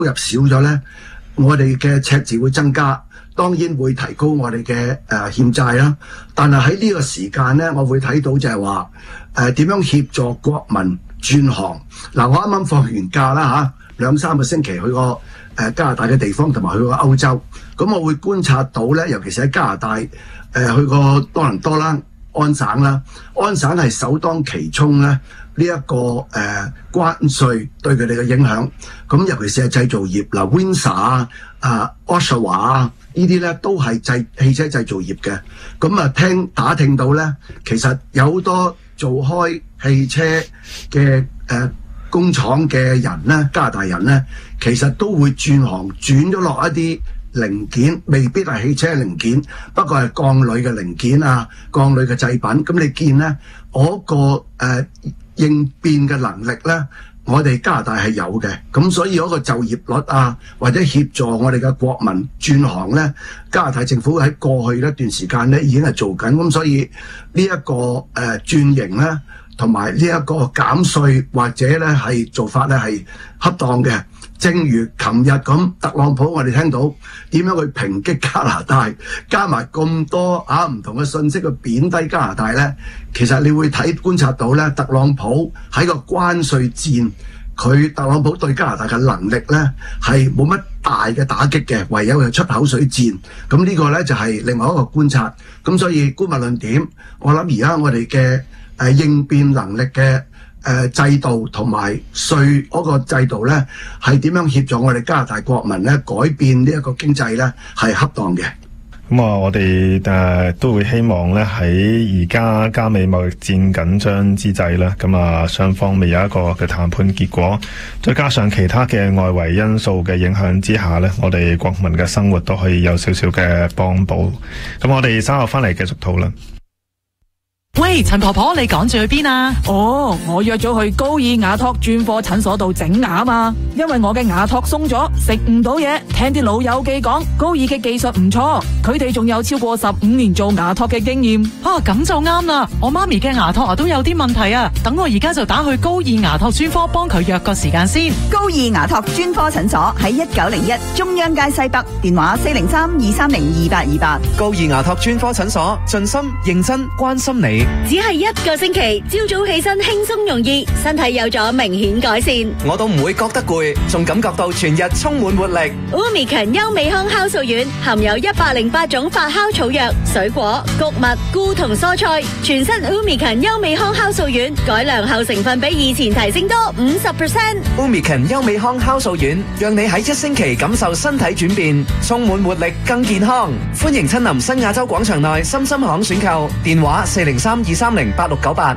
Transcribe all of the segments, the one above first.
入少咗呢，我哋嘅赤字會增加，當然會提高我哋嘅欠債啦。但係喺呢個時間呢，我會睇到就係話點樣協助國民轉行。嗱，我啱啱放完假啦嚇，2-3個星期去過加拿大嘅地方，同埋去過歐洲。咁我會觀察到呢，尤其是喺加拿大去過多倫多啦、安省啦，安省係首當其衝呢。呢一個關稅對佢哋嘅影響，咁尤其是係製造業嗱 Windsor Oshawa 啊呢啲咧都係汽車製造業嘅。咁打聽到咧，其實有好多做開汽車嘅工廠嘅人咧，加拿大人咧，其實都會轉咗落一啲零件，未必係汽車零件，不過係鋼鋁嘅零件啊，鋼鋁嘅製品。咁你見咧，嗰個應變嘅能力咧，我哋加拿大係有嘅。咁所以嗰個就業率啊，或者協助我哋嘅國民轉行咧，加拿大政府喺過去一段時間咧已經係做緊。咁所以呢一個轉型咧，同埋呢一個減稅或者咧係做法咧係恰當嘅。正如琴日咁，特朗普我哋聽到點樣去抨擊加拿大，加埋咁多唔同嘅信息去貶低加拿大呢。其實你會觀察到呢，特朗普喺個關稅戰，特朗普對加拿大嘅能力呢係冇乜大嘅打擊嘅，唯有係出口水戰。咁呢個呢就係另外一個觀察。咁所以姑勿論點，我諗而家我哋嘅應變能力嘅制度同埋稅嗰個制度呢，係點樣協助我哋加拿大國民呢改變呢一個經濟呢？係恰當嘅。 咁我哋都會希望呢，喺而家加美貿易戰緊張之際呢，咁雙方未有一個嘅談判結果，再加上其他嘅外圍因素嘅影響之下呢，我哋國民嘅生活都可以有少少嘅幫補。咁我哋稍後翻嚟繼續討論。 喂，陳婆婆，你趕住去邊啊？ 我約咗去高爾雅托專科診所度整牙嘛，因為我嘅牙托鬆咗，食唔到嘢。聽啲老友記講，高爾嘅技術唔錯，佢哋仲有超過15年做牙托嘅經驗。 咁就啱啦，我媽咪嘅牙托都有啲問題啊，等我而家就打去高爾牙托專科幫佢約個時間先。 高爾牙托專科診所喺1901中央街西北，電話403-230-2828。 高爾牙托專科診所，盡心認真關心你。 只係1個星期，朝早起身輕鬆容易，身體有咗明顯改善。 我都唔會覺得攰，仲感覺到全日充滿活力。 Umicon 優美康酵素丸含有108種發酵草藥、水果、穀物、菇同蔬菜，全新 Umicon 優美康酵素丸改良後成分比以前提升多50%。 Umicon 優美康酵素丸，讓你喺1星期感受身體轉變，充滿活力，更健康。歡迎親臨新亞洲廣場內深深行選購，電話403-230-8698。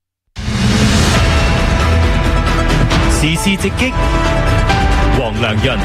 時事直擊，黃良潤。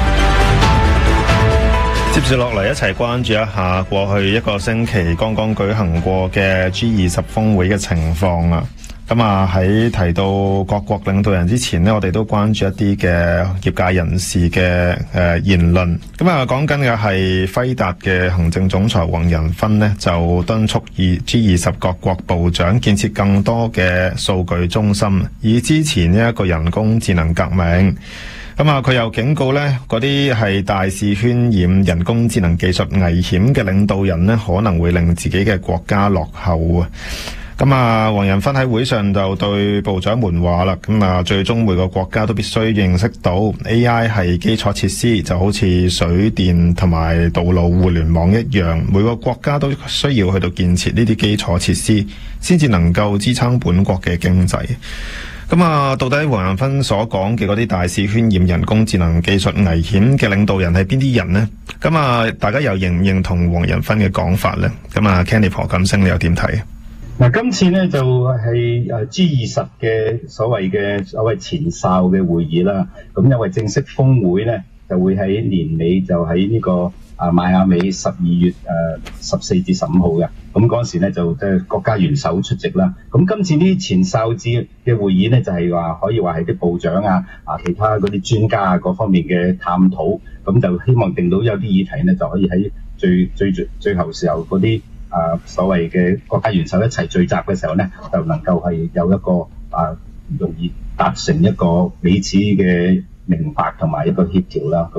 接住落嚟一齊關注一下過去一個星期剛剛舉行過嘅 G20 峰會嘅情況啊！喺提到各國領導人之前呢，我哋都關注一啲嘅業界人士嘅言論。講緊嘅係輝達嘅行政總裁黃仁勳呢，就敦促G20 各國部長建設更多嘅數據中心，以支持呢一個人工智能革命。佢又警告呢，嗰啲係大肆渲染人工智能技術危險嘅領導人呢，可能會令自己嘅國家落後啊！黃仁勳喺會上就對部長們話啦，最終每個國家都必須認識到 AI 係基礎設施，就好似水電同埋道路互聯網一樣，每個國家都需要去到建設呢啲基礎設施，先至能夠支撐本國嘅經濟。到底黃仁勳所講嘅嗰啲大肆渲染人工智能技術危險嘅領導人係邊啲人呢？大家又認唔認同黃仁勳嘅講法呢？Candy 何錦星你又點睇？ 今次呢就係G20嘅所謂前哨嘅會議啦。咁因為正式峰會呢就會喺年尾就喺呢個邁阿密12月14至15號嘅。咁嗰時呢就即係國家元首出席啦。咁今次呢前哨節嘅會議呢就係話可以話係啲部長其他嗰啲專家各方面嘅探討。咁就希望定到有啲議題呢就可以喺最後時候嗰啲所謂嘅國家元首一齊聚集嘅時候呢，就能夠係有一個容易達成一個彼此嘅明白同埋一個協調啦。